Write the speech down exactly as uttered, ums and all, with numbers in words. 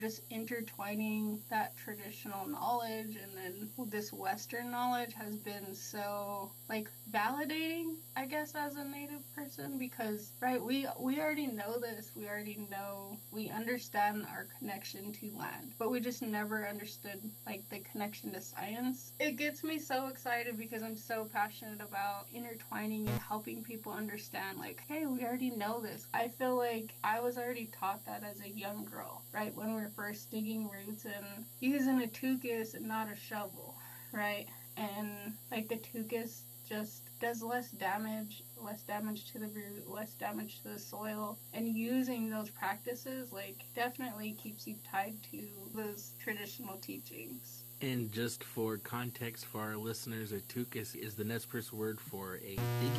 Just intertwining that traditional knowledge and then this Western knowledge has been so like validating, I guess, as a Native person because right, we we already know this, we already know, we understand our connection to land, but we just never understood like the connection to science. It gets me so excited because I'm so passionate about intertwining and helping people understand like, hey, we already know this. I feel like I was already taught that as a young girl, right? When we were first digging roots and using a tuchus and not a shovel, right? And like the tuchus just does less damage, less damage to the root, less damage to the soil. And using those practices like definitely keeps you tied to those traditional teachings. And just for context for our listeners, a tuchus is the Nez Perce word for a digging